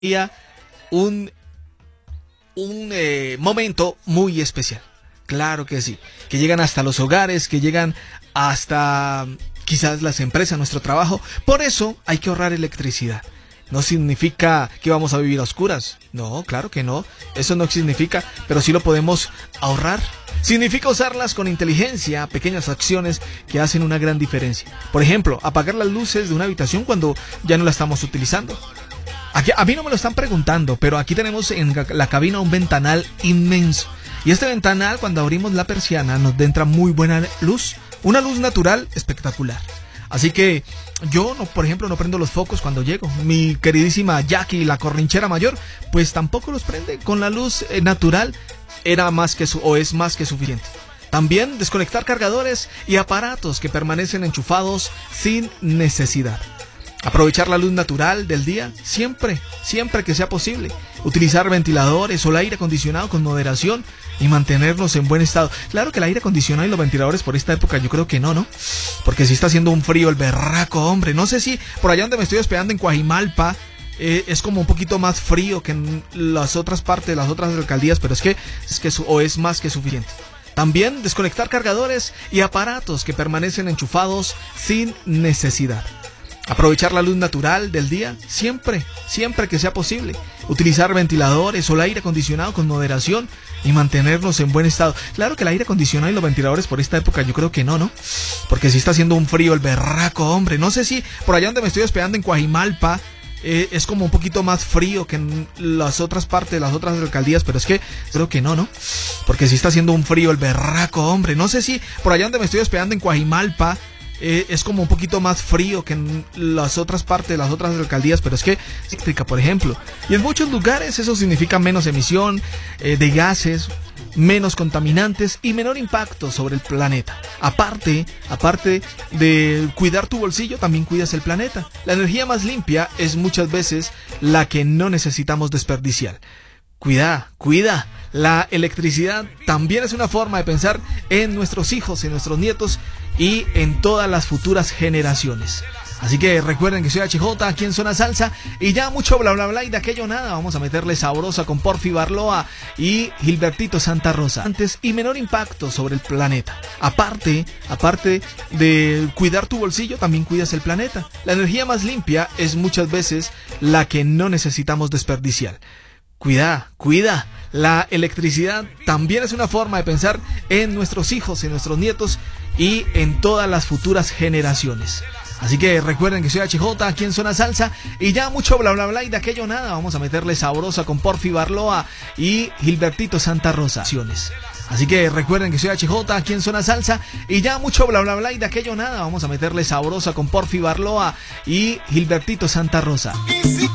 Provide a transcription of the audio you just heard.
un, momento muy especial. Claro que sí, que llegan hasta los hogares, que llegan hasta quizás las empresas, nuestro trabajo. Por eso hay que ahorrar electricidad. No significa que vamos a vivir a oscuras. No, claro que no. Eso no significa, pero sí lo podemos ahorrar. Significa usarlas con inteligencia, pequeñas acciones que hacen una gran diferencia. Por ejemplo, apagar las luces de una habitación cuando ya no la estamos utilizando. Aquí, a mí no me lo están preguntando, pero aquí tenemos en la cabina un ventanal inmenso. Y este ventanal, cuando abrimos la persiana, nos entra muy buena luz. Una luz natural espectacular. Así que yo, por ejemplo, no prendo los focos cuando llego. Mi queridísima Jackie, la corrinchera mayor, pues tampoco los prende. Con la luz natural es más que suficiente. También desconectar cargadores y aparatos que permanecen enchufados sin necesidad. Aprovechar la luz natural del día siempre que sea posible. Utilizar ventiladores o el aire acondicionado con moderación y mantenerlos en buen estado. Claro que el aire acondicionado y los ventiladores por esta época yo creo que no. Porque si está haciendo un frío el berraco, hombre. No sé si por allá donde me estoy hospedando en Coajimalpa es como un poquito más frío que en las otras partes, las otras alcaldías, pero es más que suficiente. También desconectar cargadores y aparatos que permanecen enchufados sin necesidad. Aprovechar la luz natural del día siempre que sea posible. Utilizar ventiladores o el aire acondicionado con moderación y mantenerlos en buen estado. Claro que el aire acondicionado y los ventiladores por esta época yo creo que no. Porque si está haciendo un frío el berraco, hombre. No sé si por allá donde me estoy hospedando en Coajimalpa es como un poquito más frío que en las otras partes, las otras alcaldías, pero es que creo que no. Porque si está haciendo un frío el berraco, hombre. No sé si por allá donde me estoy hospedando en Coajimalpa es como un poquito más frío que en las otras partes, las otras alcaldías, pero es que eléctrica, por ejemplo. Y en muchos lugares eso significa menos emisión de gases, menos contaminantes y menor impacto sobre el planeta. Aparte de cuidar tu bolsillo, también cuidas el planeta. La energía más limpia es muchas veces la que no necesitamos desperdiciar. Cuida. La electricidad también es una forma de pensar en nuestros hijos, en nuestros nietos y en todas las futuras generaciones. Así que recuerden que soy HJ aquí en Zona Salsa y ya mucho bla bla bla y de aquello nada. Vamos a meterle sabrosa con Porfi Barloa y Gilbertito Santa Rosa. Antes y menor impacto sobre el planeta. Aparte de cuidar tu bolsillo, también cuidas el planeta. La energía más limpia es muchas veces la que no necesitamos desperdiciar. Cuida. La electricidad también es una forma de pensar en nuestros hijos, en nuestros nietos y en todas las futuras generaciones. Así que recuerden que soy HJ aquí en Zona Salsa y ya mucho bla bla bla y de aquello nada. Vamos a meterle sabrosa con Porfi Barloa y Gilbertito Santa Rosa. Así que recuerden que soy HJ aquí en Zona Salsa y ya mucho bla bla bla y de aquello nada. Vamos a meterle sabrosa con Porfi Barloa y Gilbertito Santa Rosa.